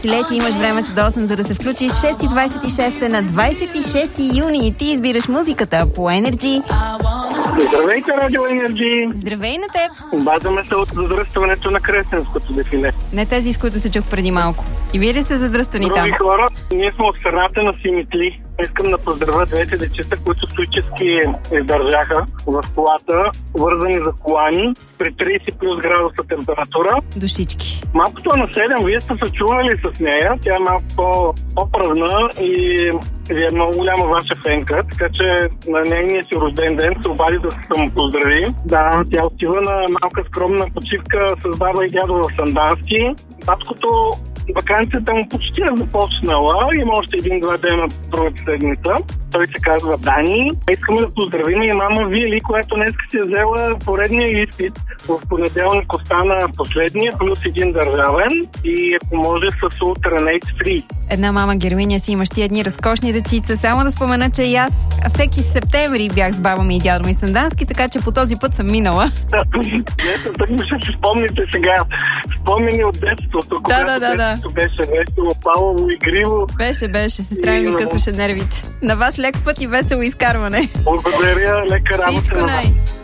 Лети, имаш времето до 8, за да се включиш. 6:26 на 26 юни и ти избираш музиката по Energy. Здравейте, Радио Енерджи! Здравей на теб! Обаждаме се от задръстването на Кресненското дефиле. Не тези, с които се чух преди малко. И вие ли сте задръстани там? Други хора, ние сме от страната на Симитли. Искам да поздравя двете дечица, които стоически издържаха в колата, вързани за колани, при 30 плюс градуса температура. Душички. Малкото на 7, вие сте се чували с нея. Тя е малко по-празна и ви е много голяма ваша фенка, така че на нейния си рожден ден се обади да се самопоздрави. Да, тя отива на малка скромна почивка с баба и дядо в Сандански. Таткото ваканцията му почти е започнала. Има още 1-2 дена другата седмица. Той се казва Дани. Искаме да поздравим и мама Вили, която днес си е взела поредния изпит. В понеделник остана последния, плюс един държавен. И ако може с Ultranate Free. Една мама Герминия си имаш тия дни разкошни дечица. Само да спомена, че и аз всеки септември бях с баба ми и дядо ми Сандански, така че по този път съм минала. Ето, так ми ще си спомните сега. Спомени от детството, когато детството беше весело, палово, игриво. Беше. Сестра ми късаше нервите. На вас лек път и весело изкарване. Благодаря, лека работа. Всичко най.